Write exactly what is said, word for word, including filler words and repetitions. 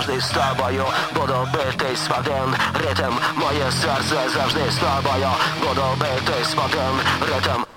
завжди з тобою. Буду битись в один ритм, моє серце завжди з тобою. Буду битись в один ритм.